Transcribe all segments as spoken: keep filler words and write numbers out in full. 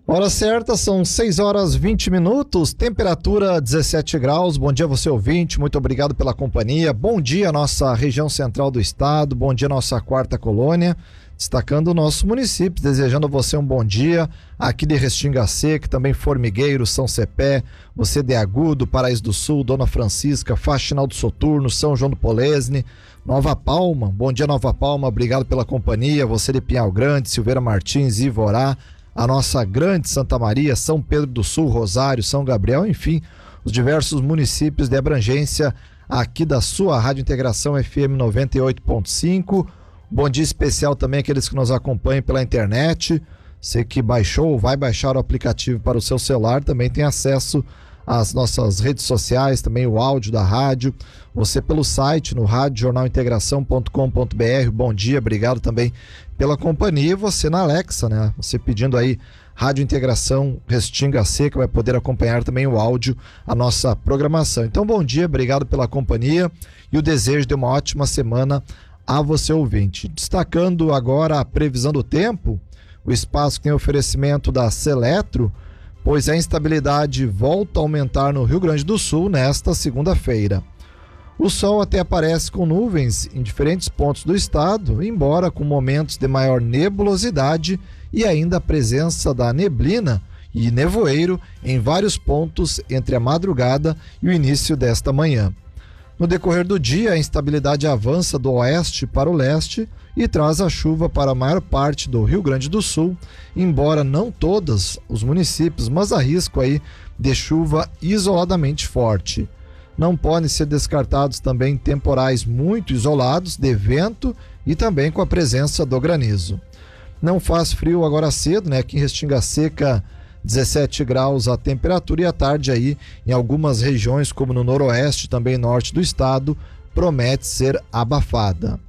Hora certa, são seis horas e vinte minutos, temperatura dezessete graus. Bom dia você ouvinte, muito obrigado pela companhia. Bom dia nossa região central do estado, bom dia nossa quarta colônia, destacando o nosso município, desejando a você um bom dia aqui de Restinga Seca, também Formigueiro, São Cepé, você de Agudo, Paraíso do Sul, Dona Francisca, Faxinal do Soturno, São João do Polesne, Nova Palma. Bom dia Nova Palma, obrigado pela companhia, você de Pinhal Grande, Silveira Martins, Ivorá, a nossa grande Santa Maria, São Pedro do Sul, Rosário, São Gabriel, enfim, os diversos municípios de abrangência aqui da sua Rádio Integração F M noventa e oito ponto cinco. Bom dia especial também àqueles que nos acompanham pela internet. Você que baixou ou vai baixar o aplicativo para o seu celular também tem acesso às nossas redes sociais, também o áudio da rádio. Você pelo site no rádio jornal integração ponto com ponto b r. Bom dia, obrigado também pela companhia. E você na Alexa, né? Você pedindo aí Rádio Integração Restinga Seca, vai poder acompanhar também o áudio, a nossa programação. Então, bom dia, obrigado pela companhia e o desejo de uma ótima semana a você ouvinte. Destacando agora a previsão do tempo, o espaço tem oferecimento da Seletro, pois a instabilidade volta a aumentar no Rio Grande do Sul nesta segunda-feira. O sol até aparece com nuvens em diferentes pontos do estado, embora com momentos de maior nebulosidade e ainda a presença da neblina e nevoeiro em vários pontos entre a madrugada e o início desta manhã. No decorrer do dia, a instabilidade avança do oeste para o leste e traz a chuva para a maior parte do Rio Grande do Sul, embora não todos os municípios, mas há risco aí de chuva isoladamente forte. Não podem ser descartados também temporais muito isolados de vento e também com a presença do granizo. Não faz frio agora cedo, né? Aqui em Restinga Seca, dezessete graus a temperatura, e à tarde aí em algumas regiões como no noroeste, também norte do estado, promete ser abafada.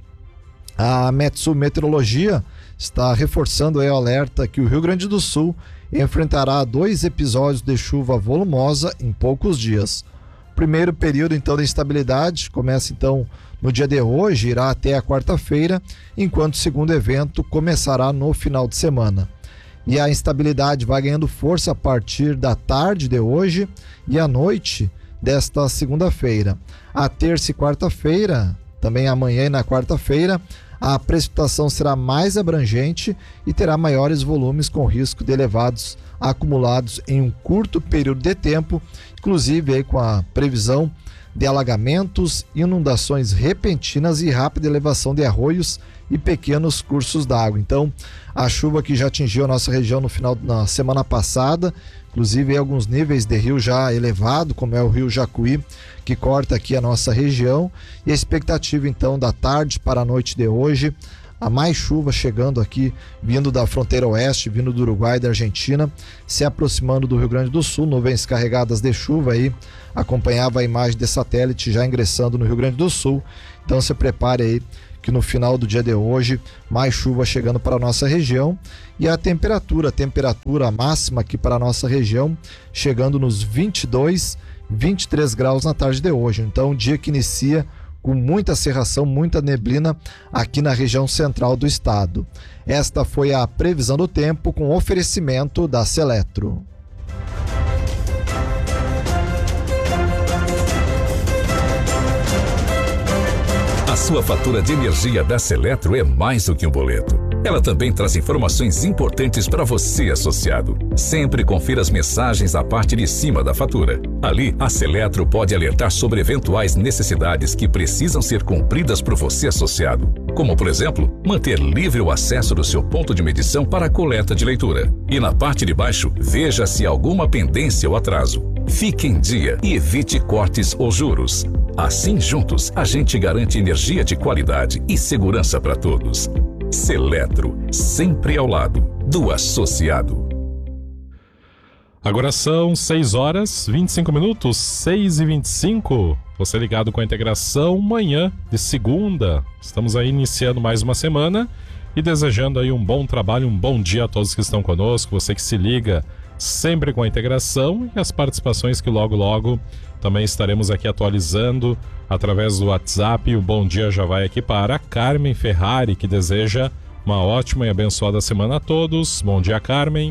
A Metsul Meteorologia está reforçando aí o alerta que o Rio Grande do Sul enfrentará dois episódios de chuva volumosa em poucos dias. O primeiro período então de instabilidade começa então no dia de hoje, irá até a quarta-feira, enquanto o segundo evento começará no final de semana. E a instabilidade vai ganhando força a partir da tarde de hoje e à noite desta segunda-feira. A terça e quarta-feira, também amanhã e na quarta-feira, a precipitação será mais abrangente e terá maiores volumes com risco de elevados acumulados em um curto período de tempo, inclusive aí com a previsão de alagamentos, inundações repentinas e rápida elevação de arroios e pequenos cursos d'água. Então, a chuva que já atingiu a nossa região no final na semana passada, inclusive alguns níveis de rio já elevado, como é o rio Jacuí, que corta aqui a nossa região, e a expectativa então da tarde para a noite de hoje, a mais chuva chegando aqui, vindo da fronteira oeste, vindo do Uruguai e da Argentina, se aproximando do Rio Grande do Sul, nuvens carregadas de chuva aí, acompanhava a imagem de satélite já ingressando no Rio Grande do Sul. Então se prepare aí que no final do dia de hoje, mais chuva chegando para a nossa região, e a temperatura, a temperatura máxima aqui para a nossa região, chegando nos vinte e dois, vinte e três graus na tarde de hoje. Então, um dia que inicia com muita cerração, muita neblina aqui na região central do estado. Esta foi a previsão do tempo com oferecimento da Seletro. A sua fatura de energia da Seletro é mais do que um boleto. Ela também traz informações importantes para você, associado. Sempre confira as mensagens à parte de cima da fatura. Ali, a Seletro pode alertar sobre eventuais necessidades que precisam ser cumpridas por você, associado. Como, por exemplo, manter livre o acesso do seu ponto de medição para a coleta de leitura. E na parte de baixo, veja se há alguma pendência ou atraso. Fique em dia e evite cortes ou juros. Assim, juntos, a gente garante energia de qualidade e segurança para todos. Seletro, sempre ao lado do associado. Agora são seis horas e vinte e cinco minutos, seis e vinte e cinco. Você ligado com a integração, manhã de segunda. Estamos aí iniciando mais uma semana e desejando aí um bom trabalho, um bom dia a todos que estão conosco. Você que se liga sempre com a integração e as participações que logo logo também estaremos aqui atualizando através do WhatsApp. O bom dia já vai aqui para a Carmen Ferrari, que deseja uma ótima e abençoada semana a todos. Bom dia, Carmen.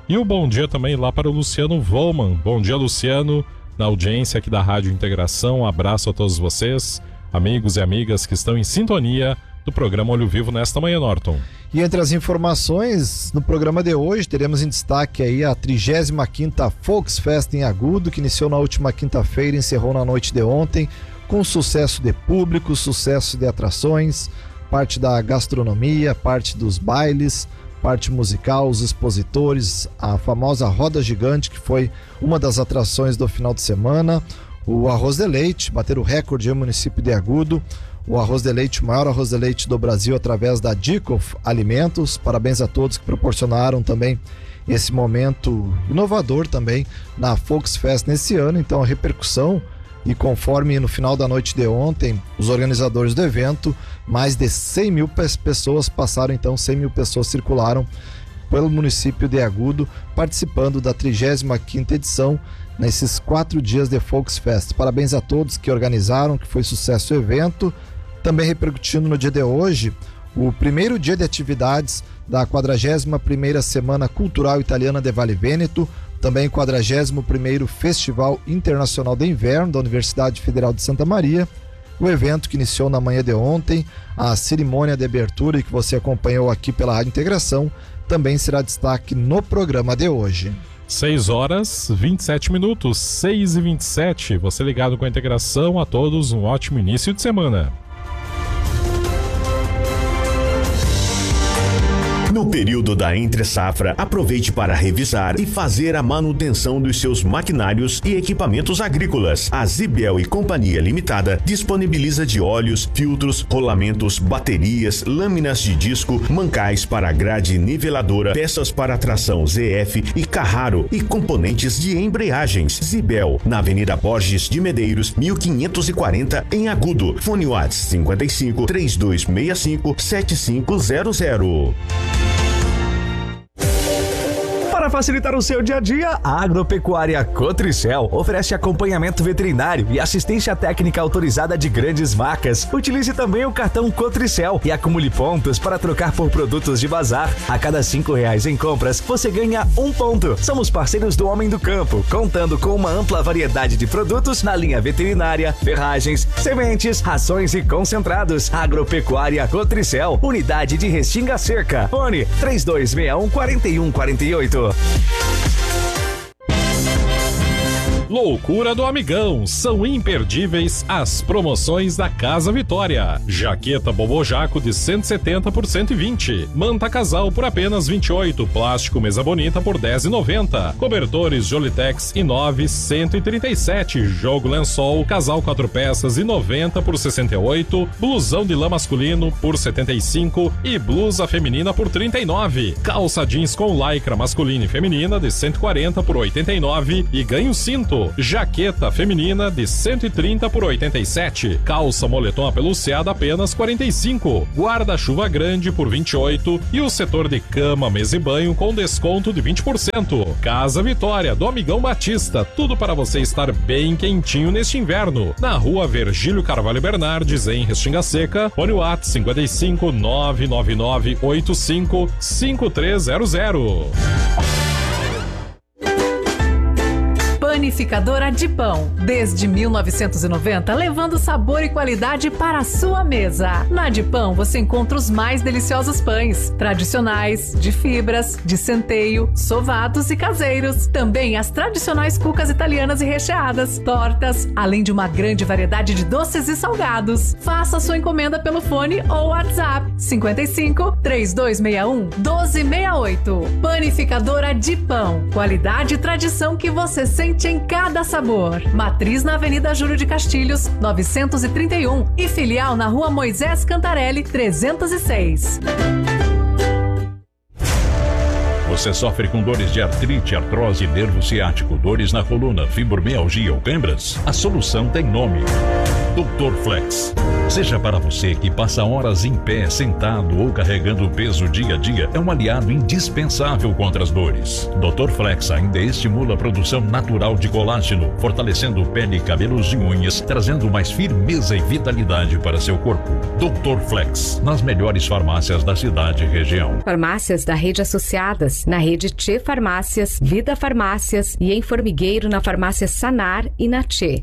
E o bom dia também lá para o Luciano Volman. Bom dia, Luciano, na audiência aqui da Rádio Integração. Um abraço a todos vocês, amigos e amigas que estão em sintonia do programa Olho Vivo nesta manhã, Norton. E entre as informações, no programa de hoje, teremos em destaque aí a trigésima quinta Volksfest em Agudo, que iniciou na última quinta-feira e encerrou na noite de ontem, com sucesso de público, sucesso de atrações, parte da gastronomia, parte dos bailes, parte musical, os expositores, a famosa roda gigante, que foi uma das atrações do final de semana, o arroz de leite, bater o recorde no município de Agudo, o arroz de leite, o maior arroz de leite do Brasil, através da Dikoff Alimentos. Parabéns a todos que proporcionaram também esse momento inovador também na Volksfest nesse ano. Então a repercussão, e conforme no final da noite de ontem, os organizadores do evento, mais de cem mil pessoas passaram, então cem mil pessoas circularam pelo município de Agudo, participando da trigésima quinta edição nesses quatro dias de Volksfest. Parabéns a todos que organizaram, que foi sucesso o evento. Também repercutindo no dia de hoje, o primeiro dia de atividades da quadragésima primeira Semana Cultural Italiana de Vale Vêneto, também quadragésimo primeiro Festival Internacional de Inverno da Universidade Federal de Santa Maria. O evento que iniciou na manhã de ontem, a cerimônia de abertura e que você acompanhou aqui pela Rádio Integração, também será destaque no programa de hoje. seis horas, vinte e sete minutos, seis e vinte e sete. Você ligado com a Integração, a todos um ótimo início de semana. No período da entre-safra, aproveite para revisar e fazer a manutenção dos seus maquinários e equipamentos agrícolas. A Zibel e Companhia Limitada disponibiliza de óleos, filtros, rolamentos, baterias, lâminas de disco, mancais para grade niveladora, peças para tração Z F e Carraro e componentes de embreagens. Zibel, na Avenida Borges de Medeiros, mil quinhentos e quarenta, em Agudo. Fone WhatsApp cinquenta e cinco, três dois seis cinco, sete cinco zero zero. Para facilitar o seu dia a dia, a Agropecuária Cotricel oferece acompanhamento veterinário e assistência técnica autorizada de grandes marcas. Utilize também o cartão Cotricel e acumule pontos para trocar por produtos de bazar. A cada cinco reais em compras, você ganha um ponto. Somos parceiros do Homem do Campo, contando com uma ampla variedade de produtos na linha veterinária, ferragens, sementes, rações e concentrados. Agropecuária Cotricel, unidade de Restinga Cerca. Fone três dois seis um, quatro um quatro oito. Loucura do Amigão, são imperdíveis as promoções da Casa Vitória. Jaqueta Bobojaco de cento e setenta por cento e vinte, manta casal por apenas vinte e oito, plástico mesa bonita por dez reais e noventa centavos, cobertores Jolitex e nove, cento e trinta e sete, jogo lençol casal quatro peças e noventa por sessenta e oito, blusão de lã masculino por setenta e cinco e blusa feminina por trinta e nove, calça jeans com lycra masculina e feminina de cento e quarenta por oitenta e nove e ganho cinto. Jaqueta feminina de cento e trinta por oitenta e sete, calça moletom apeluciada apenas quarenta e cinco, guarda-chuva grande por vinte e oito e o setor de cama, mesa e banho com desconto de vinte por cento. Casa Vitória, do Amigão Batista, tudo para você estar bem quentinho neste inverno. Na rua Virgílio Carvalho Bernardes, em Restinga Seca, fone WhatsApp cinquenta e cinco, nove nove nove oito cinco, cinco três zero zero. Panificadora de Pão, desde mil novecentos e noventa, levando sabor e qualidade para a sua mesa. Na de Pão você encontra os mais deliciosos pães, tradicionais, de fibras, de centeio, sovados e caseiros. Também as tradicionais cucas italianas e recheadas, tortas, além de uma grande variedade de doces e salgados. Faça sua encomenda pelo fone ou WhatsApp cinquenta e cinco, três dois seis um, doze sessenta e oito. Panificadora de Pão, qualidade e tradição que você sente em cada sabor. Matriz na Avenida Júlio de Castilhos, novecentos e trinta e um e filial na Rua Moisés Cantarelli, trezentos e seis. Você sofre com dores de artrite, artrose, nervo ciático, dores na coluna, fibromialgia ou câimbras? A solução tem nome: doutor Flex. Seja para você que passa horas em pé, sentado ou carregando peso dia a dia, é um aliado indispensável contra as dores. doutor Flex ainda estimula a produção natural de colágeno, fortalecendo pele, cabelos e unhas, trazendo mais firmeza e vitalidade para seu corpo. doutor Flex, nas melhores farmácias da cidade e região. Farmácias da rede associadas, na rede Tchê Farmácias, Vida Farmácias e em Formigueiro na farmácia Sanar e na Tchê.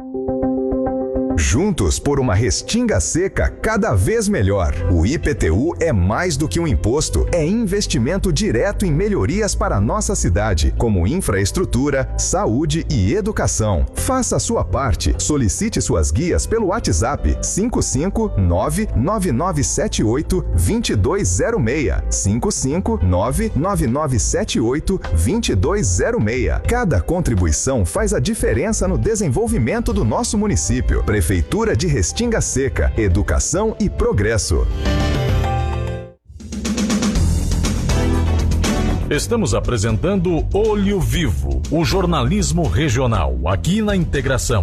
Juntos por uma Restinga Seca cada vez melhor. O I P T U é mais do que um imposto, é investimento direto em melhorias para a nossa cidade, como infraestrutura, saúde e educação. Faça a sua parte. Solicite suas guias pelo WhatsApp cinco cinco nove nove nove sete oito dois dois zero seis. cinco cinco nove nove nove sete oito dois dois zero seis. Cada contribuição faz a diferença no desenvolvimento do nosso município. Prefeitura de Restinga Seca, educação e progresso. Estamos apresentando Olho Vivo, o jornalismo regional, aqui na Integração.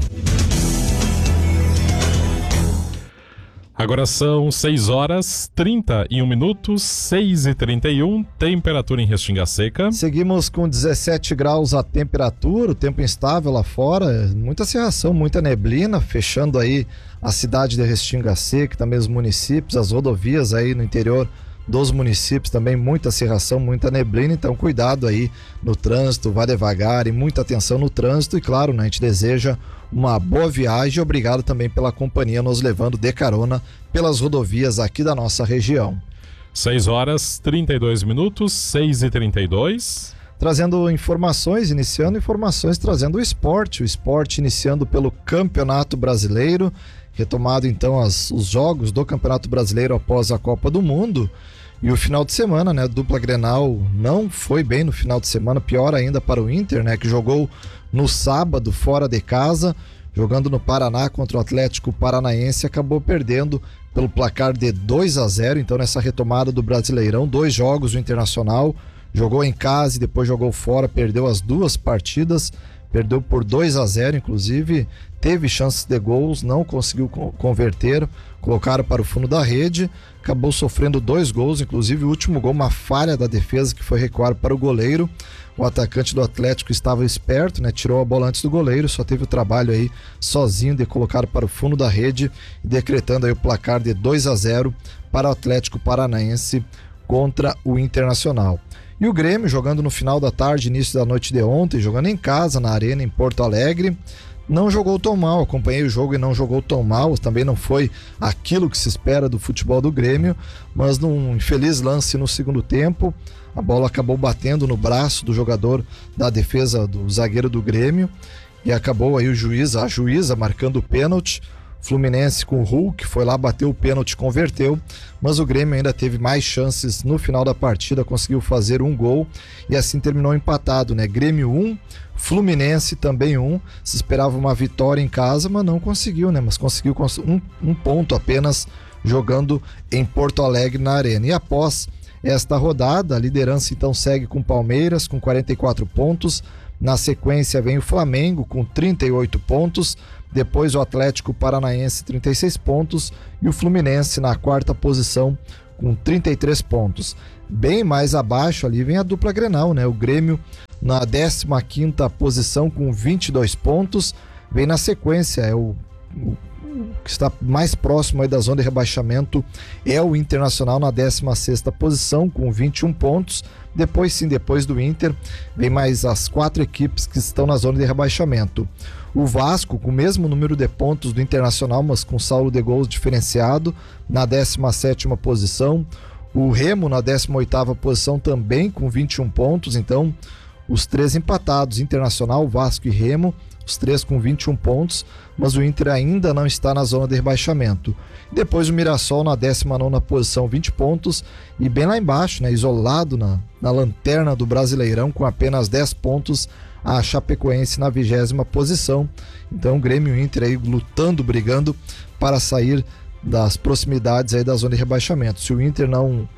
Agora são seis horas trinta e um minutos, seis e trinta e um, temperatura em Restinga Seca. Seguimos com dezessete graus a temperatura, o tempo instável lá fora, muita cerração, muita neblina, fechando aí a cidade de Restinga Seca, também os municípios, as rodovias aí no interior dos municípios, também muita cerração, muita neblina, então cuidado aí no trânsito, vá devagar e muita atenção no trânsito e claro, né, a gente deseja uma boa viagem e obrigado também pela companhia nos levando de carona pelas rodovias aqui da nossa região. seis horas trinta e dois minutos, seis e trinta e dois. Trazendo informações, iniciando informações, trazendo o esporte, o esporte iniciando pelo Campeonato Brasileiro, retomado então as, os jogos do Campeonato Brasileiro após a Copa do Mundo. E o final de semana, né, a dupla Grenal não foi bem no final de semana, pior ainda para o Inter, né, que jogou no sábado fora de casa, jogando no Paraná contra o Atlético Paranaense, acabou perdendo pelo placar de dois a zero, então nessa retomada do Brasileirão, dois jogos do Internacional, jogou em casa e depois jogou fora, perdeu as duas partidas, perdeu por dois a zero, inclusive teve chances de gols, não conseguiu converter, colocaram para o fundo da rede, acabou sofrendo dois gols, inclusive o último gol, uma falha da defesa que foi recuar para o goleiro. O atacante do Atlético estava esperto, né? Tirou a bola antes do goleiro, só teve o trabalho aí sozinho de colocar para o fundo da rede e decretando aí o placar de dois a zero para o Atlético Paranaense contra o Internacional. E o Grêmio jogando no final da tarde, início da noite de ontem, jogando em casa, na Arena, em Porto Alegre, não jogou tão mal, acompanhei o jogo e não jogou tão mal, também não foi aquilo que se espera do futebol do Grêmio, mas num infeliz lance no segundo tempo, a bola acabou batendo no braço do jogador da defesa do zagueiro do Grêmio e acabou aí o juiz, a juíza marcando o pênalti. Fluminense com o Hulk foi lá, bateu o pênalti, converteu, mas o Grêmio ainda teve mais chances no final da partida, conseguiu fazer um gol e assim terminou empatado, né? Grêmio um, Fluminense também um, se esperava uma vitória em casa, mas não conseguiu, né? Mas conseguiu um, um ponto apenas jogando em Porto Alegre na Arena. E após esta rodada, a liderança então segue com Palmeiras com quarenta e quatro pontos, na sequência vem o Flamengo com trinta e oito pontos, depois o Atlético Paranaense trinta e seis pontos e o Fluminense na quarta posição com trinta e três pontos. Bem mais abaixo ali vem a dupla Grenal, né? O Grêmio na décima quinta posição com vinte e dois pontos, vem na sequência, é o, o que está mais próximo aí da zona de rebaixamento é o Internacional na décima sexta posição com vinte e um pontos. Depois sim, depois do Inter, vem mais as quatro equipes que estão na zona de rebaixamento. O Vasco, com o mesmo número de pontos do Internacional, mas com saldo de gols diferenciado, na décima sétima posição. O Remo na décima oitava posição também com vinte e um pontos, então os três empatados, Internacional, Vasco e Remo, os três com vinte e um pontos, mas o Inter ainda não está na zona de rebaixamento. Depois o Mirassol na décima nona posição, vinte pontos, e bem lá embaixo, né, isolado na, na lanterna do Brasileirão com apenas dez pontos, a Chapecoense na vigésima posição. Então o Grêmio e o Inter aí lutando, brigando para sair das proximidades aí da zona de rebaixamento. Se o Inter não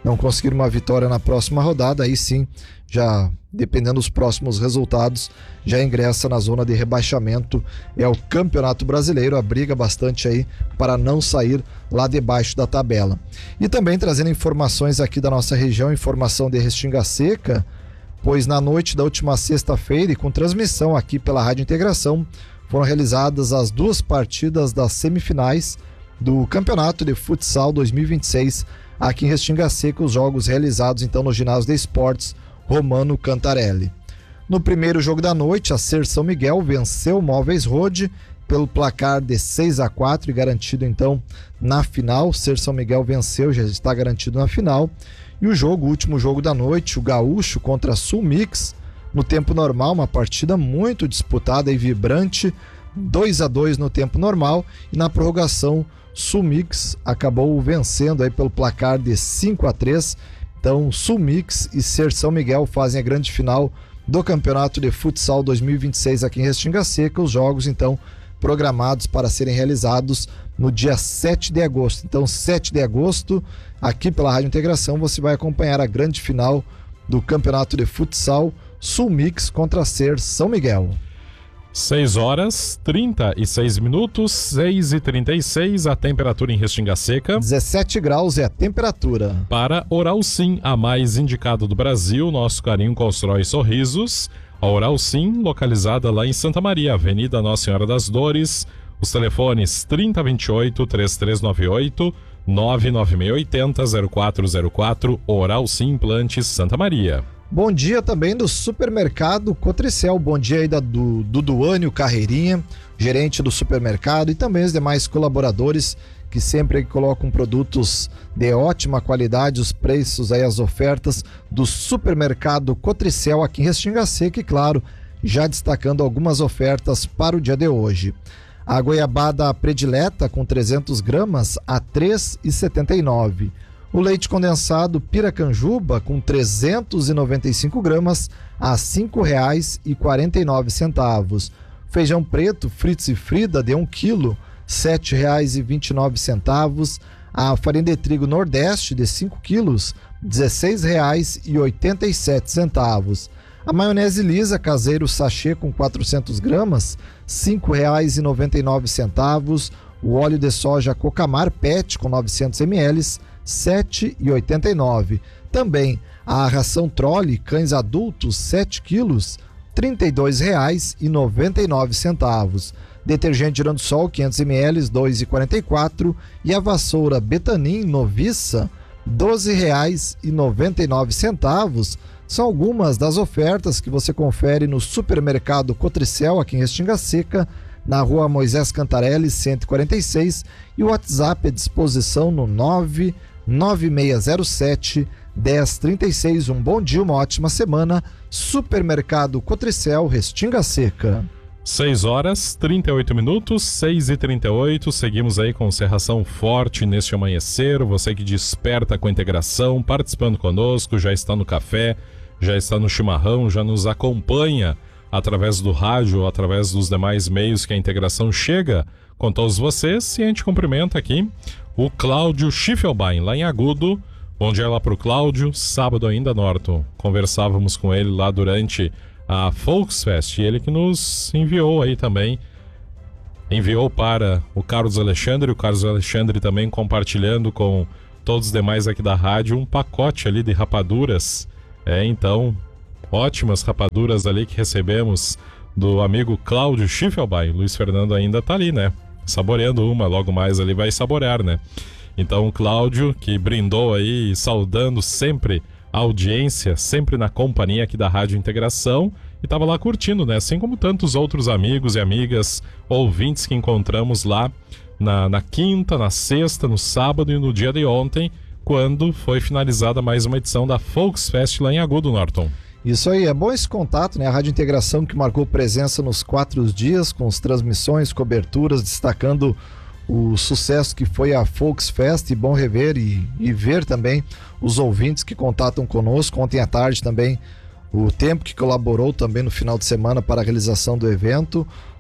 não conseguir uma vitória na próxima rodada, aí sim, já dependendo dos próximos resultados, já ingressa na zona de rebaixamento. É o Campeonato Brasileiro, a briga bastante aí para não sair lá debaixo da tabela. E também trazendo informações aqui da nossa região, informação de Restinga Seca, pois na noite da última sexta-feira e com transmissão aqui pela Rádio Integração, foram realizadas as duas partidas das semifinais do Campeonato de Futsal dois mil e vinte e seis aqui em Restinga Seca, os jogos realizados então no ginásio de esportes Romano Cantarelli. No primeiro jogo da noite, a Ser São Miguel venceu o Móveis Road pelo placar de seis a quatro e garantido então na final. Ser São Miguel venceu, já está garantido na final. E o jogo, o último jogo da noite, o Gaúcho contra a Sul Mix, no tempo normal, uma partida muito disputada e vibrante, dois a dois no tempo normal, e na prorrogação Sul Mix acabou vencendo aí pelo placar de cinco a três. Então, Sul Mix e Ser São Miguel fazem a grande final do Campeonato de Futsal dois mil e vinte e seis aqui em Restinga Seca. Os jogos, então, programados para serem realizados no dia sete de agosto. Então, sete de agosto, aqui pela Rádio Integração, você vai acompanhar a grande final do Campeonato de Futsal Sul Mix contra Ser São Miguel. seis horas, trinta e seis minutos, seis e trinta e seis, a temperatura em Restinga Seca. dezessete graus é a temperatura. Para Oral Sim, a mais indicada do Brasil, nosso carinho constrói sorrisos. A Oral Sim, localizada lá em Santa Maria, Avenida Nossa Senhora das Dores. Os telefones trinta vinte e oito, trinta e três noventa e oito, nove nove seis oito zero, zero quatro zero quatro, Oral Sim Implantes Santa Maria. Bom dia também do supermercado Cotricel. Bom dia aí da, do, do Duane, o Carreirinha, gerente do supermercado, e também os demais colaboradores que sempre colocam produtos de ótima qualidade, os preços aí, as ofertas do supermercado Cotricel aqui em Restinga Seca, e claro, já destacando algumas ofertas para o dia de hoje. A goiabada predileta com trezentas gramas a três reais e setenta e nove centavos. O leite condensado Piracanjuba com trezentas e noventa e cinco gramas a cinco reais e quarenta e nove centavos. Feijão preto Fritz e Frida de um quilo, sete reais e vinte e nove centavos. A farinha de trigo Nordeste de cinco quilos, dezesseis reais e oitenta e sete centavos. A maionese lisa caseiro sachê com quatrocentas gramas, cinco reais e noventa e nove centavos. O óleo de soja Cocamar Pet com novecentos mililitros, sete reais e oitenta e nove centavos. Também a ração Trolli cães adultos sete quilos, trinta e dois reais e noventa e nove centavos. Detergente Giransol quinhentos mililitros, dois reais e quarenta e quatro centavos. E a vassoura Betanin Noviça, doze reais e noventa e nove centavos. São algumas das ofertas que você confere no supermercado Cotricel aqui em Restinga Seca, na rua Moisés Cantarelli cento e quarenta e seis, e o WhatsApp à disposição no nove nove seis zero sete, um zero três seis. Um bom dia, uma ótima semana. Supermercado Cotricel, Restinga Seca. seis horas, trinta e oito minutos, seis e trinta e oito. Seguimos aí com cerração forte neste amanhecer. Você que desperta com a integração, participando conosco, já está no café, já está no chimarrão, já nos acompanha através do rádio ou através dos demais meios que a integração chega com todos vocês. E a gente cumprimenta aqui o Cláudio Schiffelbein, lá em Agudo. Bom dia lá pro Cláudio. Sábado ainda, Norton, conversávamos com ele lá durante a Volksfest, e ele que nos enviou aí também, enviou para o Carlos Alexandre, o Carlos Alexandre também compartilhando com todos os demais aqui da rádio um pacote ali de rapaduras. É, então, ótimas rapaduras ali que recebemos do amigo Cláudio Schiffelbein. Luiz Fernando ainda tá ali, né? Saboreando uma, logo mais ali vai saborear, né? Então, o Cláudio que brindou aí, saudando sempre a audiência, sempre na companhia aqui da Rádio Integração, e tava lá curtindo, né? Assim como tantos outros amigos e amigas, ouvintes que encontramos lá na, na quinta, na sexta, no sábado e no dia de ontem, quando foi finalizada mais uma edição da Volksfest lá em Agudo, Norton. Isso aí, é bom esse contato, né? A Rádio Integração que marcou presença nos quatro dias, com as transmissões, coberturas, destacando o sucesso que foi a Volksfest. E bom rever e, e ver também os ouvintes que contatam conosco. Ontem à tarde também o tempo que colaborou também no final de semana para a realização do evento.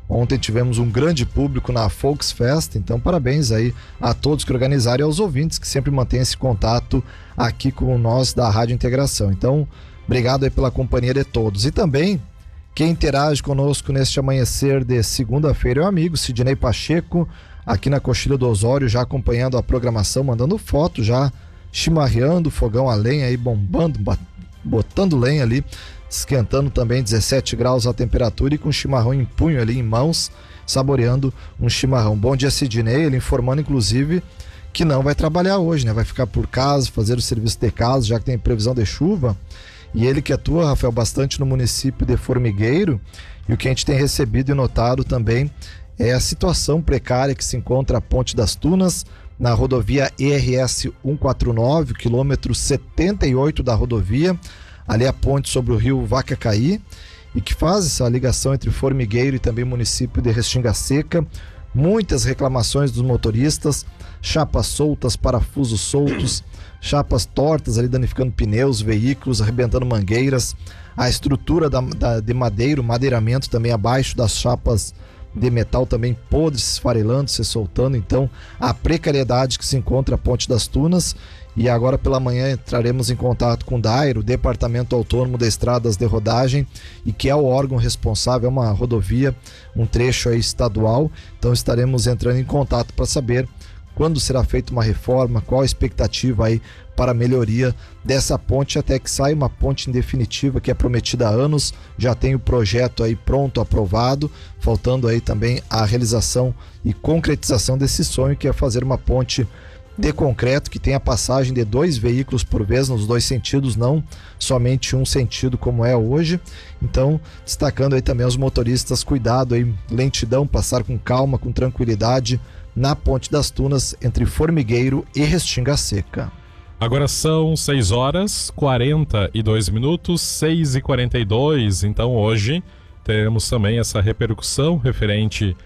Ontem tivemos um grande público na Volksfest, então parabéns aí a todos que organizaram e aos ouvintes que sempre mantêm esse contato aqui com nós da Rádio Integração. Então, obrigado aí pela companhia de todos. E também, quem interage conosco neste amanhecer de segunda-feira é o amigo Sidney Pacheco, aqui na Coxilha do Osório, já acompanhando a programação, mandando foto, já chimarreando, fogão a lenha aí, bombando, botando lenha ali, esquentando também dezessete graus a temperatura e com chimarrão em punho ali em mãos, saboreando um chimarrão. Bom dia, Sidney, ele informando inclusive que não vai trabalhar hoje, né? Vai ficar por casa, fazer o serviço de casa, já que tem previsão de chuva. E ele que atua, Rafael, bastante no município de Formigueiro, e o que a gente tem recebido e notado também é a situação precária que se encontra a Ponte das Tunas, na rodovia E R S cento e quarenta e nove, quilômetro setenta e oito da rodovia, ali a ponte sobre o rio Vacacaí, e que faz essa ligação entre Formigueiro e também município de Restinga Seca. Muitas reclamações dos motoristas, chapas soltas, parafusos soltos, chapas tortas ali danificando pneus, veículos, arrebentando mangueiras, a estrutura da, da, de madeira, o madeiramento também abaixo das chapas de metal também podre, se esfarelando, se soltando. Então a precariedade que se encontra a Ponte das Tunas. E agora pela manhã entraremos em contato com o DAIR, o Departamento Autônomo de Estradas de Rodagem, e que é o órgão responsável, é uma rodovia, um trecho aí estadual. Então estaremos entrando em contato para saber quando será feita uma reforma, qual a expectativa aí para a melhoria dessa ponte, até que saia uma ponte em definitiva que é prometida há anos. Já tem o projeto aí pronto, aprovado, faltando aí também a realização e concretização desse sonho, que é fazer uma ponte de concreto que tenha passagem de dois veículos por vez nos dois sentidos, não somente um sentido como é hoje. Então, destacando aí também os motoristas, cuidado aí, lentidão, passar com calma, com tranquilidade na Ponte das Tunas entre Formigueiro e Restinga Seca. Agora são seis horas quarenta e dois minutos, seis e quarenta e dois. Então hoje teremos também essa repercussão referente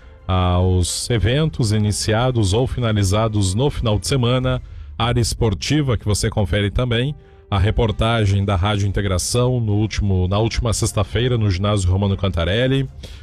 aos eventos iniciados ou finalizados no final de semana, área esportiva que você confere também, a reportagem da Rádio Integração no último, na última sexta-feira no ginásio Romano Cantarelli,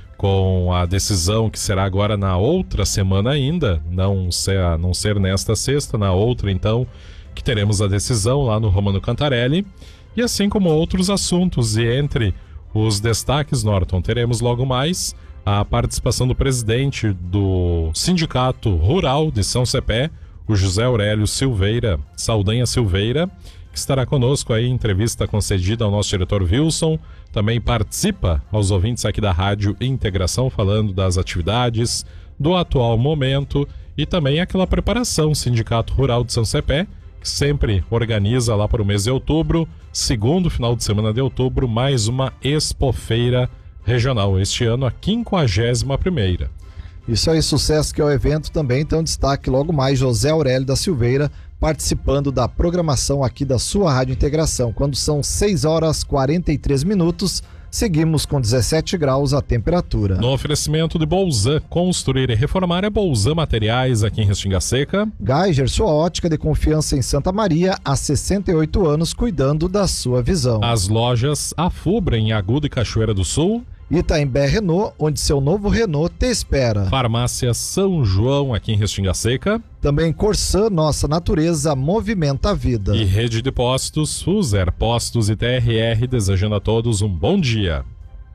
com a decisão que será agora na outra semana ainda, não ser, não ser nesta sexta, na outra então, que teremos a decisão lá no Romano Cantarelli, e assim como outros assuntos. E entre os destaques, Norton, teremos logo mais a participação do presidente do Sindicato Rural de São Cepé, o José Aurélio Silveira, Saldanha Silveira, que estará conosco aí em entrevista concedida ao nosso diretor Wilson. Também participa aos ouvintes aqui da Rádio Integração, falando das atividades, do atual momento e também aquela preparação. Sindicato Rural de São Cepé, que sempre organiza lá para o mês de outubro, segundo final de semana de outubro, mais uma expofeira regional, este ano a quinquagésima primeira. Isso aí, sucesso que é o evento também. Então destaque logo mais José Aurélio da Silveira participando da programação aqui da sua Rádio Integração. Quando são seis horas e quarenta e três minutos, seguimos com dezessete graus a temperatura. No oferecimento de Bolzan, construir e reformar é Bolzan Materiais aqui em Restinga Seca. Geiger, sua ótica de confiança em Santa Maria, há sessenta e oito anos cuidando da sua visão. As lojas Afubra em Agudo e Cachoeira do Sul. Itaimbé Renault, onde seu novo Renault te espera. Farmácia São João aqui em Restinga Seca. Também Corsã, nossa natureza movimenta a vida. E Rede de Postos, Fuser Postos e T R R, desejando a todos um bom dia.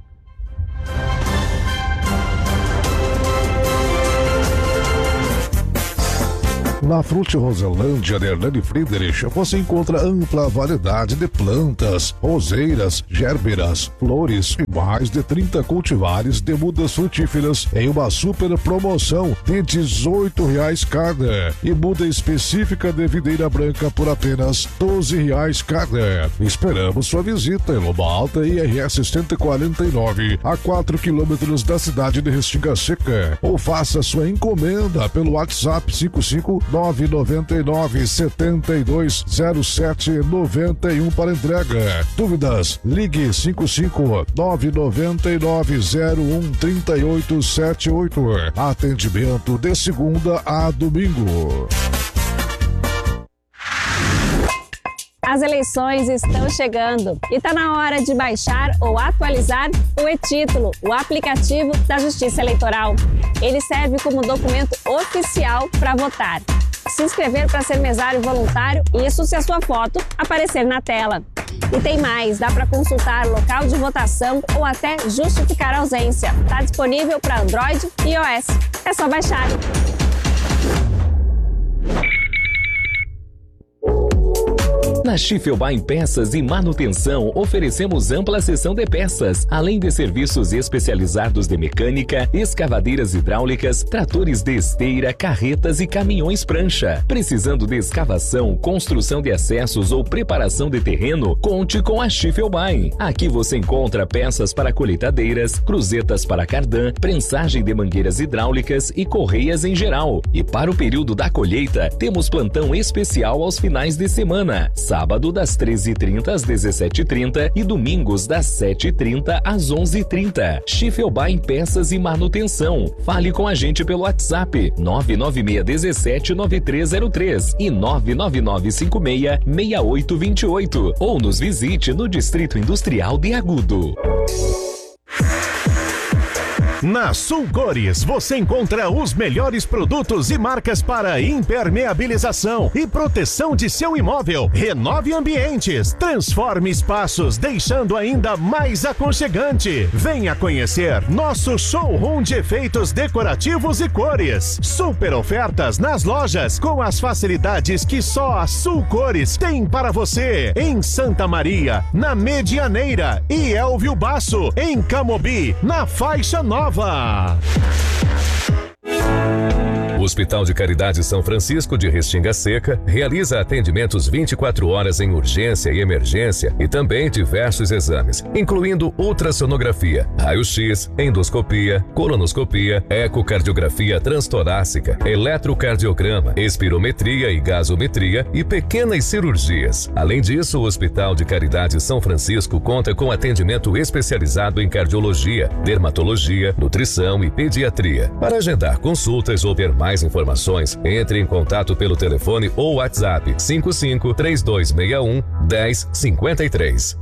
Na Frute Roselândia de Hernani Friedrich você encontra ampla variedade de plantas, roseiras, gérberas, flores e mais de trinta cultivares de mudas frutíferas em uma super promoção de dezoito reais cada e muda específica de videira branca por apenas doze reais cada. Esperamos sua visita em Loma Alta I R S cento e quarenta e nove, a quatro quilômetros da cidade de Restinga Seca, ou faça sua encomenda pelo WhatsApp cinco cinco nove nove nove sete dois zero sete nove um para entrega. Dúvidas? Ligue cinco cinco nove nove nove zero um três oito sete oito. Atendimento de segunda a domingo. As eleições estão chegando e está na hora de baixar ou atualizar o e-Título, o aplicativo da Justiça Eleitoral. Ele serve como documento oficial para votar. Se inscrever para ser mesário voluntário, isso se a sua foto aparecer na tela. E tem mais, dá para consultar local de votação ou até justificar a ausência. Está disponível para Android e iOS. É só baixar. Na Schiffelbein Peças e Manutenção, oferecemos ampla seção de peças, além de serviços especializados de mecânica, escavadeiras hidráulicas, tratores de esteira, carretas e caminhões prancha. Precisando de escavação, construção de acessos ou preparação de terreno, conte com a Schiffelbein. Aqui você encontra peças para colheitadeiras, cruzetas para cardan, prensagem de mangueiras hidráulicas e correias em geral. E para o período da colheita, temos plantão especial aos finais de semana. Sábado das treze e trinta às dezessete e trinta e domingos das sete e trinta às onze e trinta. Schiffelbein Peças e Manutenção. Fale com a gente pelo WhatsApp nove nove seis um sete nove três zero três e nove nove nove cinco seis seis oito dois oito ou nos visite no Distrito Industrial de Agudo. Na Sul Cores, você encontra os melhores produtos e marcas para impermeabilização e proteção de seu imóvel. Renove ambientes, transforme espaços, deixando ainda mais aconchegante. Venha conhecer nosso showroom de efeitos decorativos e cores. Super ofertas nas lojas com as facilidades que só a Sul Cores tem para você. Em Santa Maria, na Medianeira e Elvio Basso, em Camobi, na Faixa Nova. O Hospital de Caridade São Francisco de Restinga Seca realiza atendimentos vinte e quatro horas em urgência e emergência e também diversos exames, incluindo ultrassonografia, raio-x, endoscopia, colonoscopia, ecocardiografia transtorácica, eletrocardiograma, espirometria e gasometria e pequenas cirurgias. Além disso, o Hospital de Caridade São Francisco conta com atendimento especializado em cardiologia, dermatologia, nutrição e pediatria. Para agendar consultas ou ter mais Mais informações, entre em contato pelo telefone ou WhatsApp cinco cinco, três dois seis um, um zero cinco três.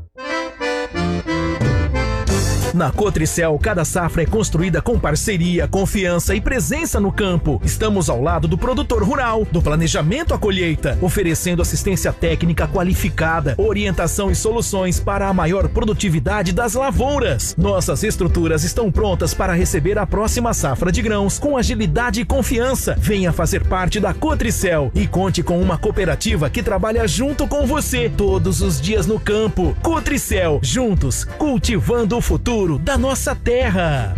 Na Cotricel, cada safra é construída com parceria, confiança e presença no campo. Estamos ao lado do produtor rural, do planejamento à colheita, oferecendo assistência técnica qualificada, orientação e soluções para a maior produtividade das lavouras. Nossas estruturas estão prontas para receber a próxima safra de grãos com agilidade e confiança. Venha fazer parte da Cotricel e conte com uma cooperativa que trabalha junto com você todos os dias no campo. Cotricel, juntos, cultivando o futuro da nossa terra.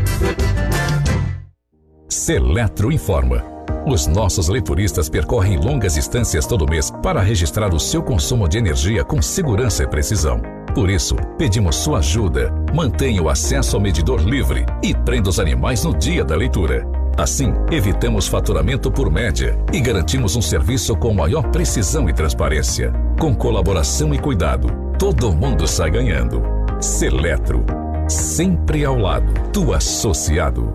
Seletro informa. Os nossos leituristas percorrem longas distâncias todo mês para registrar o seu consumo de energia com segurança e precisão. Por isso, pedimos sua ajuda. Mantenha o acesso ao medidor livre e prenda os animais no dia da leitura. Assim, evitamos faturamento por média e garantimos um serviço com maior precisão e transparência. Com colaboração e cuidado, todo mundo sai ganhando. Seletro. Sempre ao lado do associado.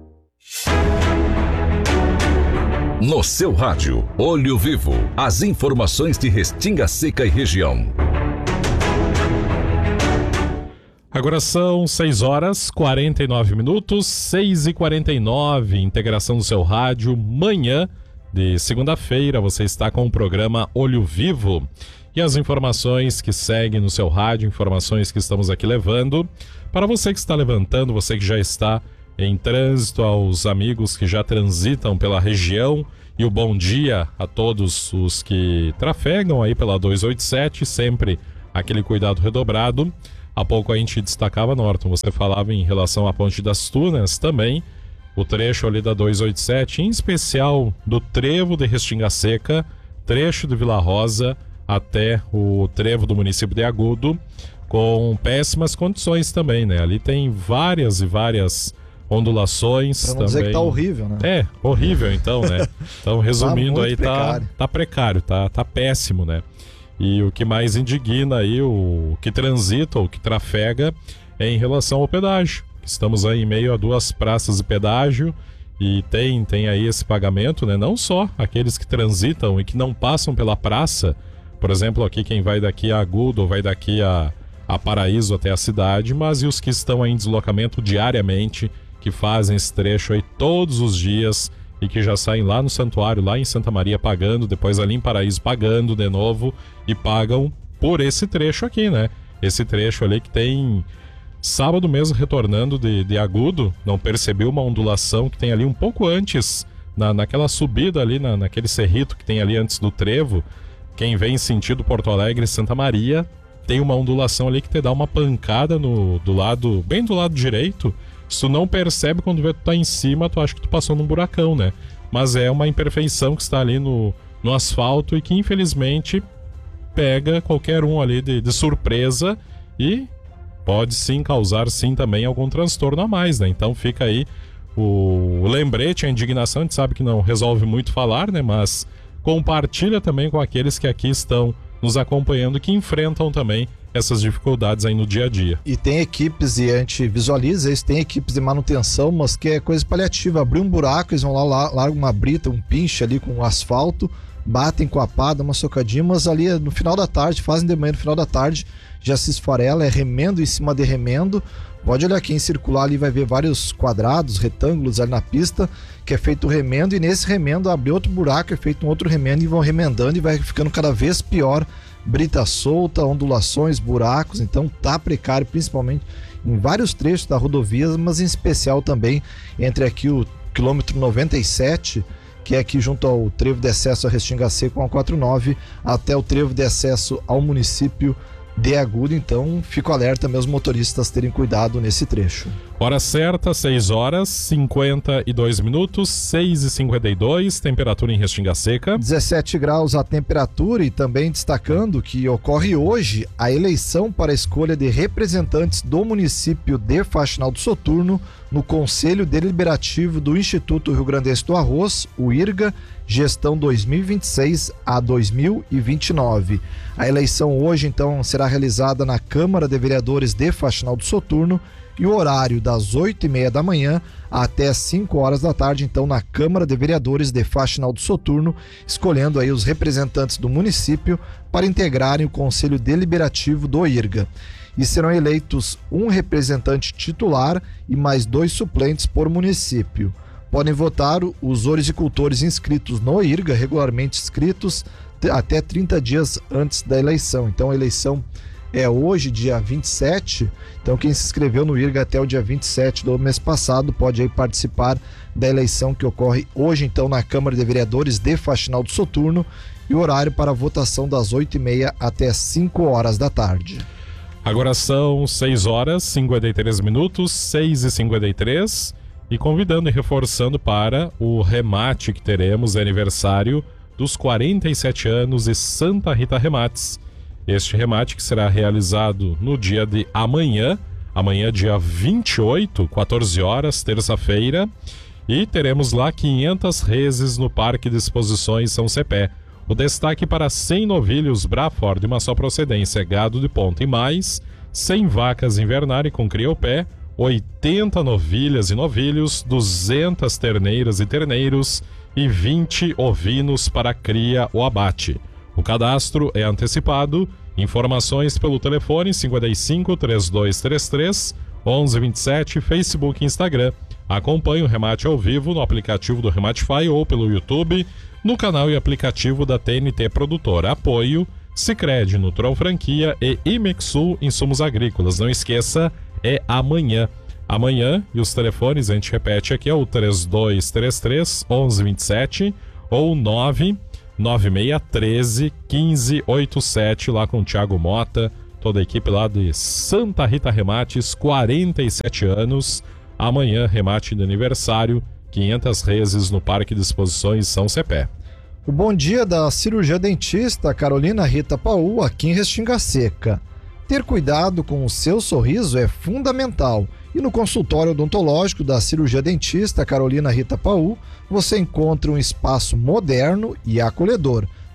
No seu rádio, Olho Vivo, as informações de Restinga Seca e região. Agora são seis horas e quarenta e nove minutos, seis e quarenta e nove, integração do seu rádio, manhã de segunda-feira, você está com o programa Olho Vivo. E as informações que seguem no seu rádio, informações que estamos aqui levando, para você que está levantando, você que já está em trânsito, aos amigos que já transitam pela região, e o bom dia a todos os que trafegam aí pela duzentos e oitenta e sete, sempre aquele cuidado redobrado. Há pouco a gente destacava, Norton, você falava em relação à Ponte das Tunas também, o trecho ali da duzentos e oitenta e sete, em especial do trevo de Restinga Seca, trecho de Vila Rosa, até o trevo do município de Agudo, com péssimas condições também, né? Ali tem várias e várias ondulações pra não também. Dizer que tá horrível, né? É, horrível então, né? Então, resumindo, tá aí precário. tá, tá precário, tá, tá péssimo, né? E o que mais indigna aí, o que transita, o que trafega, é em relação ao pedágio. Estamos aí em meio a duas praças de pedágio e tem, tem aí esse pagamento, né? Não só aqueles que transitam e que não passam pela praça, Por exemplo, aqui quem vai daqui a Agudo ou vai daqui a, a Paraíso até a cidade, mas e os que estão aí em deslocamento diariamente, que fazem esse trecho aí todos os dias e que já saem lá no santuário, lá em Santa Maria pagando, depois ali em Paraíso pagando de novo e pagam por esse trecho aqui, né? Esse trecho ali que tem... Sábado mesmo, retornando de, de Agudo, não percebeu uma ondulação que tem ali um pouco antes, na, naquela subida ali, na, naquele cerrito que tem ali antes do trevo. Quem vem sentido Porto Alegre e Santa Maria, tem uma ondulação ali que te dá uma pancada no, do lado, bem do lado direito. Se tu não percebe, quando vê que tu tá em cima, tu acha que tu passou num buracão, né? Mas é uma imperfeição que está ali no, no asfalto e que infelizmente pega qualquer um ali de, de surpresa e pode sim causar sim também algum transtorno a mais, né? Então fica aí o, o lembrete, a indignação. A gente sabe que não resolve muito falar, né? Mas compartilha também com aqueles que aqui estão nos acompanhando, que enfrentam também essas dificuldades aí no dia a dia. E tem equipes, e a gente visualiza isso, tem equipes de manutenção, mas que é coisa paliativa. Abrir um buraco, eles vão lá, lá largam uma brita, um pinche ali com asfalto, batem com a pá, dão uma socadinha, mas ali no final da tarde, fazem de manhã, no final da tarde já se esfarela, é remendo em cima de remendo. Pode olhar aqui em circular ali, vai ver vários quadrados, retângulos ali na pista, que é feito remendo, e nesse remendo abre outro buraco, é feito um outro remendo e vão remendando e vai ficando cada vez pior. Brita solta, ondulações, buracos, então tá precário, principalmente em vários trechos da rodovia, mas em especial também entre aqui o quilômetro noventa e sete, que é aqui junto ao trevo de acesso a Restinga Seca com a quarenta e nove, até o trevo de acesso ao município de Agudo. Então fico alerta, meus motoristas terem cuidado nesse trecho. Hora certa, seis horas, cinquenta e dois minutos, seis e cinquenta e dois, temperatura em Restinga Seca. dezessete graus a temperatura, e também destacando que ocorre hoje a eleição para a escolha de representantes do município de Faxinal do Soturno no Conselho Deliberativo do Instituto Rio Grandense do Arroz, o IRGA, gestão dois mil e vinte e seis a dois mil e vinte e nove. A eleição hoje, então, será realizada na Câmara de Vereadores de Faxinal do Soturno, e o horário das oito e meia da manhã até cinco horas da tarde, então, na Câmara de Vereadores de Faxinal do Soturno, escolhendo aí os representantes do município para integrarem o Conselho Deliberativo do IRGA. E serão eleitos um representante titular e mais dois suplentes por município. Podem votar os horticultores inscritos no IRGA, regularmente inscritos, até trinta dias antes da eleição. Então a eleição é hoje, dia vinte e sete, então quem se inscreveu no IRGA até o dia vinte e sete do mês passado pode aí participar da eleição que ocorre hoje, então, na Câmara de Vereadores de Faxinal do Soturno, e o horário para a votação das oito e meia até cinco horas da tarde. Agora são seis horas, cinquenta e três minutos, seis e cinquenta e três, e convidando e reforçando para o remate que teremos, aniversário dos quarenta e sete anos de Santa Rita Remates. Este remate que será realizado no dia de amanhã, amanhã dia vinte e oito, quatorze horas, terça-feira, e teremos lá quinhentas reses no Parque de Exposições São Cepé. O destaque para cem novilhos Braford de uma só procedência, gado de ponta e mais, cem vacas invernárias com cria ao pé, oitenta novilhas e novilhos, duzentas terneiras e terneiros e vinte ovinos para cria ou abate. O cadastro é antecipado. Informações pelo telefone cinquenta e cinco, trinta e dois trinta e três, onze vinte e sete, Facebook e Instagram. Acompanhe o remate ao vivo no aplicativo do Rematify ou pelo YouTube, no canal e aplicativo da T N T Produtora. Apoio Sicredi, Nutron Franquia e Imexul Insumos Agrícolas. Não esqueça, é amanhã. Amanhã, e os telefones a gente repete aqui, é o trinta e dois trinta e três, onze vinte e sete ou nove nove seis um três, um cinco oito sete, lá com o Thiago Mota, toda a equipe lá de Santa Rita Remates, quarenta e sete anos. Amanhã, remate de aniversário, quinhentas reses no Parque de Exposições São Cepé. O bom dia da cirurgia dentista Carolina Rita Paú, aqui em Restinga Seca. Ter cuidado com o seu sorriso é fundamental, e no consultório odontológico da cirurgia dentista Carolina Rita Paú, você encontra um espaço moderno e acolhedor,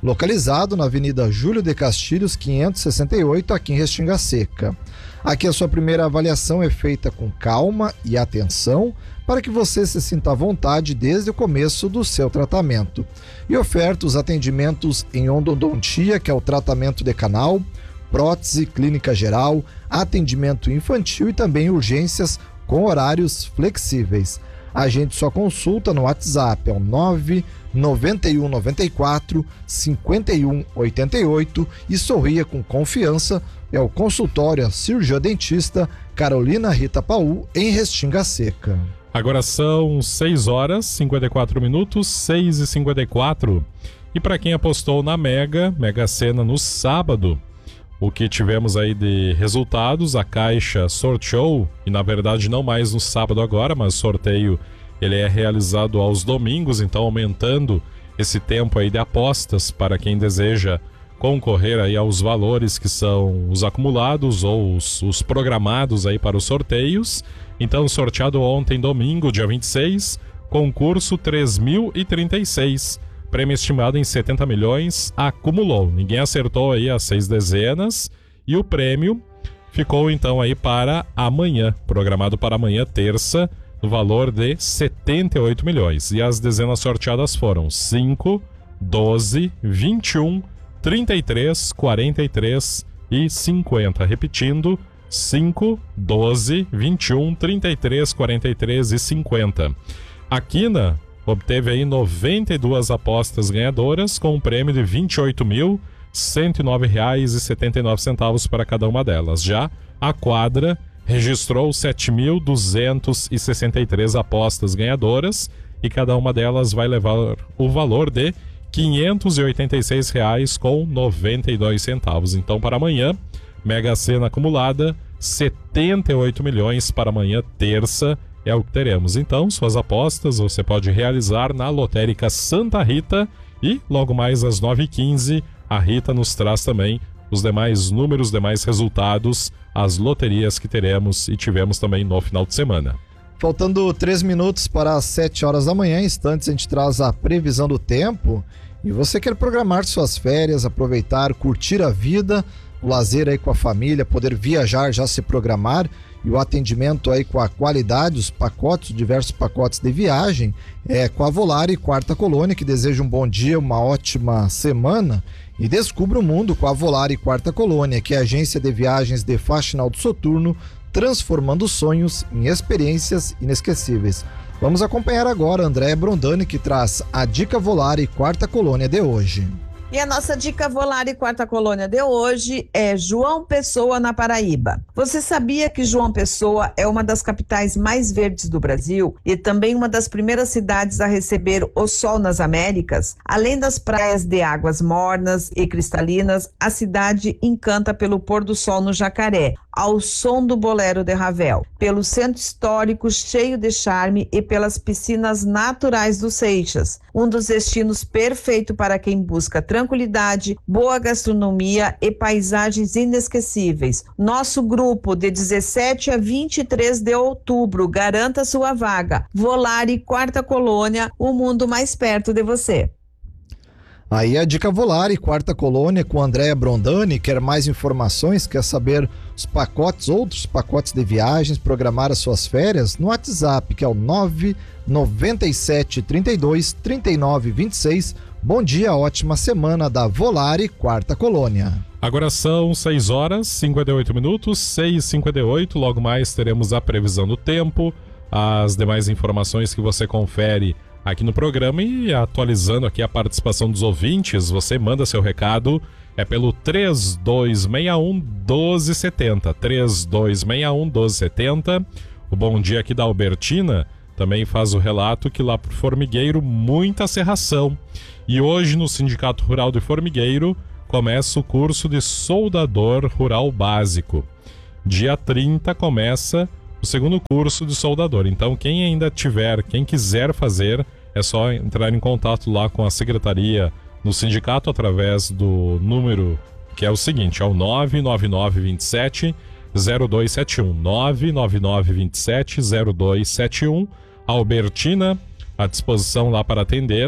localizado na Avenida Júlio de Castilhos, quinhentos e sessenta e oito, aqui em Restinga Seca. Aqui a sua primeira avaliação é feita com calma e atenção para que você se sinta à vontade desde o começo do seu tratamento. E oferta os atendimentos em endodontia, que é o tratamento de canal, prótese, clínica geral, atendimento infantil e também urgências com horários flexíveis. Agende sua consulta no WhatsApp, é o nove nove um nove quatro cinco um oito oito e sorria com confiança. É o consultório cirurgia dentista Carolina Rita Paul, em Restinga Seca. Agora são seis horas e cinquenta e quatro minutos, seis e cinquenta e quatro. E para quem apostou na Mega, Mega Sena no sábado, o que tivemos aí de resultados, a Caixa sorteou, e na verdade não mais no sábado agora, mas o sorteio ele é realizado aos domingos, então aumentando esse tempo aí de apostas para quem deseja concorrer aí aos valores que são os acumulados ou os, os programados aí para os sorteios. Então, sorteado ontem, domingo, dia vinte e seis, concurso três mil e trinta e seis. Prêmio estimado em setenta milhões, acumulou. Ninguém acertou aí as seis dezenas e o prêmio ficou então aí para amanhã, programado para amanhã, terça, no valor de setenta e oito milhões. E as dezenas sorteadas foram cinco, doze, vinte e um, trinta e três, quarenta e três e cinquenta. Repetindo, cinco, doze, vinte e um, trinta e três, quarenta e três e cinquenta. A Quina obteve aí noventa e duas apostas ganhadoras com um prêmio de vinte e oito mil cento e nove reais e setenta e nove centavos para cada uma delas. Já a Quadra registrou sete mil duzentas e sessenta e três apostas ganhadoras e cada uma delas vai levar o valor de quinhentos e oitenta e seis reais com noventa e dois centavos. Então, para amanhã, Mega Sena acumulada, setenta e oito milhões para amanhã, terça, é o que teremos. Então, suas apostas você pode realizar na Lotérica Santa Rita e logo mais às nove e quinze, a Rita nos traz também os demais números, os demais resultados, as loterias que teremos e tivemos também no final de semana. Faltando três minutos para as sete horas da manhã, instantes a gente traz a previsão do tempo. E você quer programar suas férias, aproveitar, curtir a vida, o lazer aí com a família, poder viajar, já se programar e o atendimento aí com a qualidade, os pacotes, diversos pacotes de viagem, é com a Volare Quarta Colônia, que deseja um bom dia, uma ótima semana e descubra o mundo com a Volare Quarta Colônia, que é a agência de viagens de Faxinal do Soturno, transformando sonhos em experiências inesquecíveis. Vamos acompanhar agora a Andréa Brondani, que traz a Dica Volare Quarta Colônia de hoje. E a nossa Dica Volare Quarta Colônia de hoje é João Pessoa, na Paraíba. Você sabia que João Pessoa é uma das capitais mais verdes do Brasil e também uma das primeiras cidades a receber o sol nas Américas? Além das praias de águas mornas e cristalinas, a cidade encanta pelo pôr do sol no Jacaré, ao som do bolero de Ravel, pelo centro histórico cheio de charme e pelas piscinas naturais do Seixas, um dos destinos perfeito para quem busca tranquilidade, boa gastronomia e paisagens inesquecíveis. Nosso grupo de dezessete a vinte e três de outubro, garanta sua vaga. Volare Quarta Colônia, o mundo mais perto de você. Aí a Dica Volare Quarta Colônia com Andréa Brondani. Quer mais informações? Quer saber os pacotes, outros pacotes de viagens, programar as suas férias? No WhatsApp, que é o nove nove sete, trinta e dois, trinta e nove, vinte e seis. Bom dia, ótima semana da Volare Quarta Colônia. Agora são seis horas e cinquenta e oito minutos, seis e cinquenta e oito. Logo mais teremos a previsão do tempo, as demais informações que você confere aqui no programa e atualizando aqui a participação dos ouvintes. Você manda seu recado, é pelo três dois seis um, um dois sete zero, três dois seis um, um dois sete zero. O bom dia aqui da Albertina também faz o relato que lá pro Formigueiro muita serração. E hoje no Sindicato Rural de Formigueiro começa o curso de soldador rural básico. Dia trinta começa o segundo curso de soldador. Então quem ainda tiver, quem quiser fazer, é só entrar em contato lá com a secretaria no sindicato através do número que é o seguinte, é o nove nove nove dois sete zero dois sete um, nove nove nove dois sete zero dois sete um. Albertina à disposição lá para atender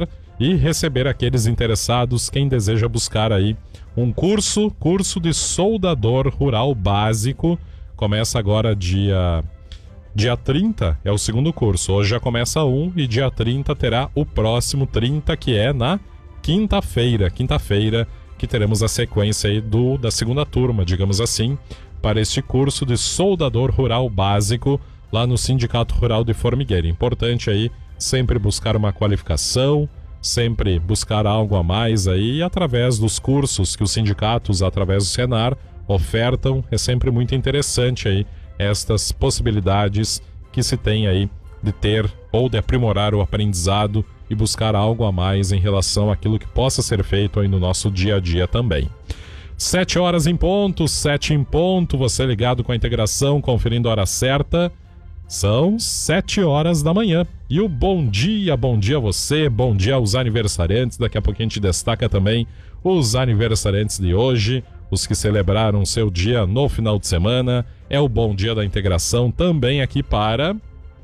e receber aqueles interessados, quem deseja buscar aí um curso, curso de soldador rural básico. Começa agora dia, dia trinta, é o segundo curso. Hoje já começa um e dia trinta terá o próximo trinta, que é na quinta-feira. Quinta-feira que teremos a sequência aí do, da segunda turma, digamos assim, para este curso de soldador rural básico lá no Sindicato Rural de Formigueiro. Importante aí sempre buscar uma qualificação, sempre buscar algo a mais aí, e através dos cursos que os sindicatos, através do Senar, ofertam, é sempre muito interessante aí estas possibilidades que se tem aí de ter ou de aprimorar o aprendizado e buscar algo a mais em relação àquilo que possa ser feito aí no nosso dia a dia também. Sete horas em ponto, sete em ponto, você ligado com a integração, conferindo a hora certa. São sete horas da manhã. E o bom dia, bom dia a você, bom dia aos aniversariantes. Daqui a pouquinho a gente destaca também os aniversariantes de hoje, os que celebraram seu dia no final de semana. É o bom dia da integração também aqui para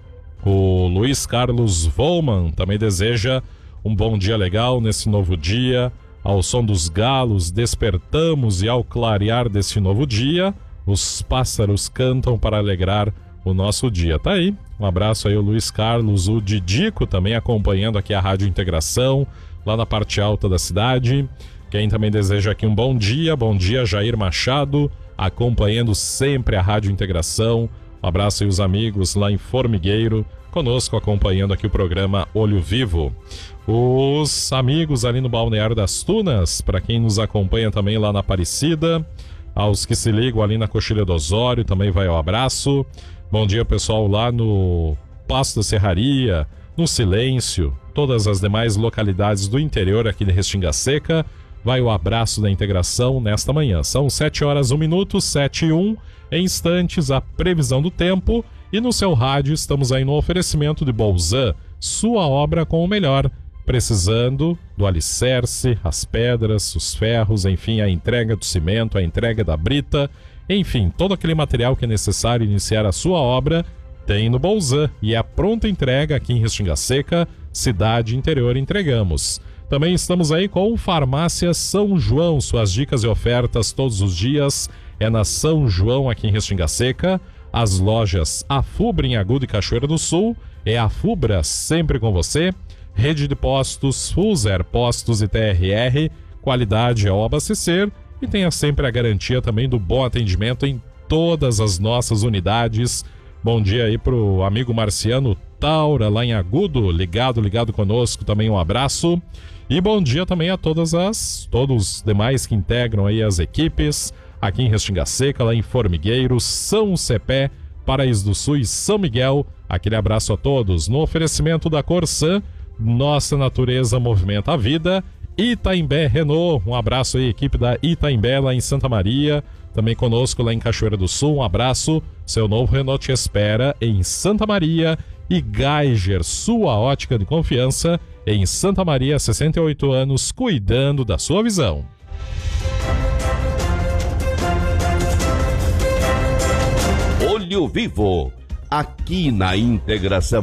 o Luiz Carlos Volman. Também deseja um bom dia legal nesse novo dia. Ao som dos galos despertamos e ao clarear desse novo dia, os pássaros cantam para alegrar o nosso dia. Tá aí, um abraço aí ao Luiz Carlos, o Didico também acompanhando aqui a Rádio Integração, lá na parte alta da cidade. Quem também deseja aqui um bom dia, bom dia Jair Machado, acompanhando sempre a Rádio Integração. Um abraço aí os amigos lá em Formigueiro, conosco acompanhando aqui o programa Olho Vivo. Os amigos ali no Balneário das Tunas, para quem nos acompanha também lá na Aparecida, aos que se ligam ali na Coxilha do Osório, também vai o abraço. Bom dia pessoal lá no Passo da Serraria, no Silêncio, todas as demais localidades do interior aqui de Restinga Seca. Vai o abraço da integração nesta manhã. São sete horas, um minuto, sete e um. Em instantes, a previsão do tempo. E no seu rádio estamos aí no oferecimento de Bolzan, sua obra com o melhor. Precisando do alicerce, as pedras, os ferros, enfim, a entrega do cimento, a entrega da brita, enfim, todo aquele material que é necessário iniciar a sua obra, tem no Bolzan. E é a pronta entrega aqui em Restinga Seca, cidade interior, entregamos. Também estamos aí com Farmácia São João, suas dicas e ofertas todos os dias é na São João aqui em Restinga Seca. As lojas Afubra em Agudo e Cachoeira do Sul, é a Afubra sempre com você. Rede de postos Fuser, postos e T R R, qualidade ao abastecer e tenha sempre a garantia também do bom atendimento em todas as nossas unidades. Bom dia aí pro amigo Marciano Taura lá em Agudo, ligado, ligado conosco, também um abraço. E bom dia também a todas as, todos os demais que integram aí as equipes, aqui em Restinga Seca, lá em Formigueiro, São Cepé, Paraíso do Sul e São Miguel. Aquele abraço a todos, no oferecimento da Corsan, nossa natureza movimenta a vida. Itaimbé Renault, um abraço aí, equipe da Itaimbé lá em Santa Maria, também conosco lá em Cachoeira do Sul, um abraço. Seu novo Renault te espera em Santa Maria. E Geiger, sua ótica de confiança, em Santa Maria, sessenta e oito anos, cuidando da sua visão. Olho Vivo, aqui na Integração.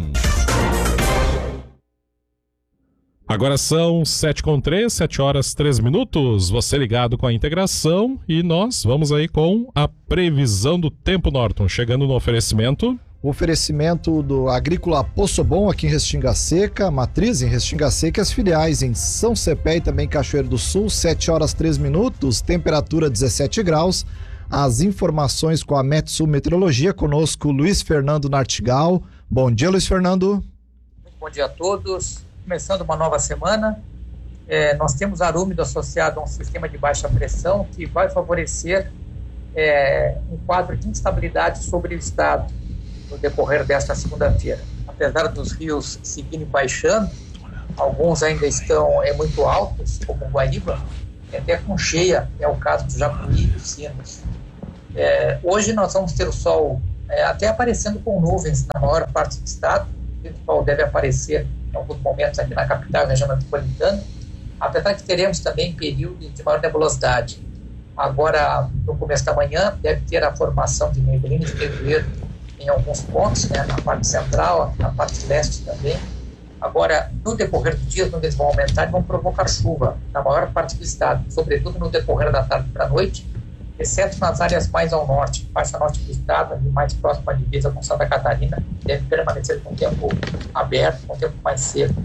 Agora são sete com três, sete horas três minutos, você ligado com a integração e nós vamos aí com a previsão do tempo, Norton, chegando no oferecimento. O oferecimento do Agrícola Poço Bom aqui em Restinga Seca, matriz em Restinga Seca e as filiais em São Cepé e também Cachoeiro do Sul, sete horas três minutos, temperatura dezessete graus. As informações com a Metsul Meteorologia, conosco Luiz Fernando Nartigal. Bom dia, Luiz Fernando. Muito bom dia a todos. Começando uma nova semana, é, nós temos ar úmido associado a um sistema de baixa pressão que vai favorecer é, um quadro de instabilidade sobre o estado no decorrer desta segunda-feira. Apesar dos rios seguirem baixando, alguns ainda estão é, muito altos, como o Guaíba, até com cheia, é o caso do Japuí e dos Sinos. É, hoje nós vamos ter o sol é, até aparecendo com nuvens na maior parte do estado. O sol deve aparecer em alguns momentos aqui na capital, na região metropolitana, apesar que teremos também períodos de maior nebulosidade. Agora, no começo da manhã, deve ter a formação de neblinas de nevoeiro em alguns pontos, né, na parte central, na parte leste também. Agora, no decorrer dos dias, quando eles vão aumentar, vão provocar chuva na maior parte do estado, sobretudo no decorrer da tarde para a noite, exceto nas áreas mais ao norte, faixa norte do estado, ali mais próxima à divisa com Santa Catarina, deve permanecer com o tempo aberto, com o tempo mais seco.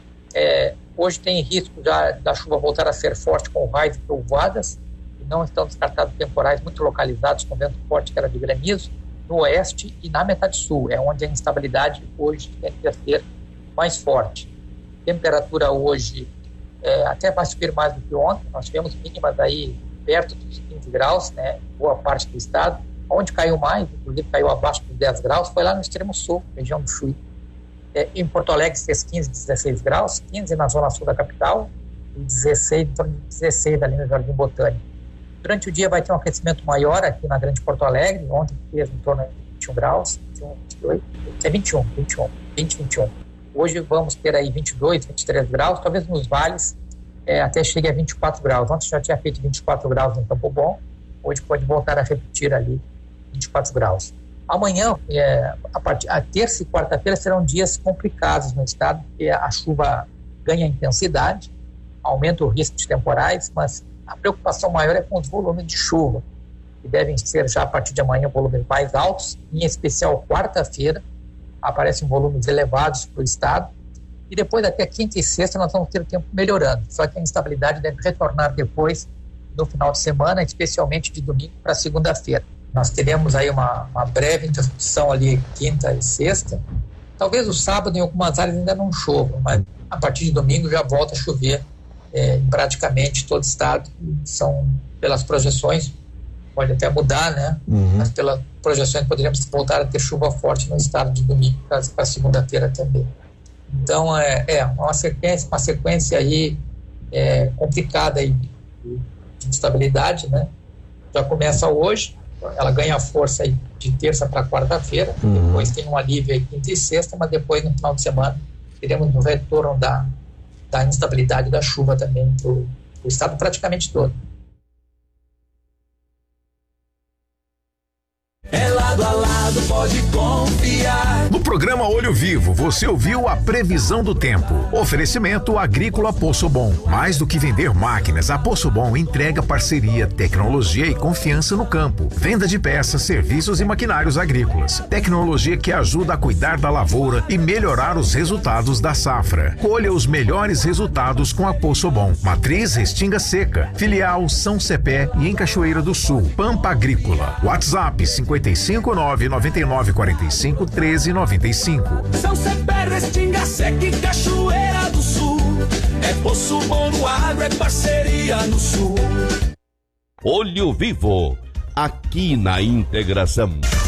É, hoje tem risco já da chuva voltar a ser forte com raios e trovoadas, e não estão descartados temporais muito localizados com vento forte, que era de granizo, no oeste e na metade sul, é onde a instabilidade hoje tende a ser mais forte. Temperatura hoje é, até vai subir mais do que ontem, nós tivemos mínimas aí perto dos quinze graus, né, boa parte do estado. Onde caiu mais, inclusive caiu abaixo dos dez graus, foi lá no extremo sul, região do Chuí. É, em Porto Alegre fez quinze, dezesseis graus, quinze na zona sul da capital e dezesseis, em torno de dezesseis ali no Jardim Botânico. Durante o dia vai ter um aquecimento maior aqui na Grande Porto Alegre, ontem fez em torno de vinte e um graus, vinte e um, vinte e dois, é vinte e um, vinte e um, vinte, vinte e um. Hoje vamos ter aí vinte e dois, vinte e três graus, talvez nos vales é, até chegue a vinte e quatro graus. Ontem já tinha feito vinte e quatro graus em Campo Bom, hoje pode voltar a repetir ali vinte e quatro graus. Amanhã, é, a, part... a terça e quarta-feira serão dias complicados no estado, porque a chuva ganha intensidade, aumenta o risco de temporais, mas a preocupação maior é com os volumes de chuva, que devem ser já a partir de amanhã volumes mais altos, em especial quarta-feira, aparecem volumes elevados para o estado, e depois até quinta e sexta nós vamos ter o tempo melhorando, só que a instabilidade deve retornar depois no final de semana, especialmente de domingo para segunda-feira. Nós teremos aí uma, uma breve interrupção ali quinta e sexta, talvez o sábado em algumas áreas ainda não chova, mas a partir de domingo já volta a chover é, em praticamente todo o estado, são pelas projeções, pode até mudar, né? Uhum. Mas pelas projeções poderíamos voltar a ter chuva forte no estado de domingo para segunda-feira também. Então é, é uma sequência, uma sequência aí é, complicada aí de, de instabilidade, né? Já começa hoje, ela ganha força aí de terça para quarta-feira, uhum. Depois tem um alívio aí quinta e sexta, mas depois no final de semana teremos um retorno da, da instabilidade da chuva também para o estado praticamente todo. É lado a lado, pode confiar. No programa Olho Vivo, você ouviu a previsão do tempo. Oferecimento Agrícola Poço Bom. Mais do que vender máquinas, a Poço Bom entrega parceria, tecnologia e confiança no campo. Venda de peças, serviços e maquinários agrícolas. Tecnologia que ajuda a cuidar da lavoura e melhorar os resultados da safra. Colha os melhores resultados com a Poço Bom. Matriz Restinga Seca. Filial São Cepé e em Cachoeira do Sul. Pampa Agrícola. WhatsApp cinquenta e cinco, nove nove nove, quatro cinco, um três nove cinco. São Cepé, Restinga Seca e Cachoeira do Sul. É Poço Bom no agro, é parceria no sul. Olho Vivo, aqui na Integração.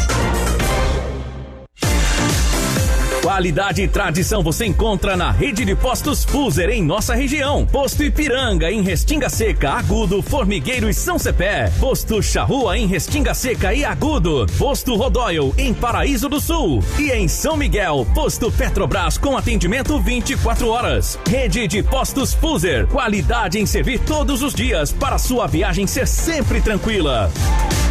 Qualidade e tradição você encontra na rede de postos Fuser em nossa região. Posto Ipiranga em Restinga Seca, Agudo, Formigueiro e São Cepé. Posto Charrua em Restinga Seca e Agudo. Posto Rodóio em Paraíso do Sul. E em São Miguel, Posto Petrobras com atendimento vinte e quatro horas. Rede de postos Fuser. Qualidade em servir todos os dias para sua viagem ser sempre tranquila.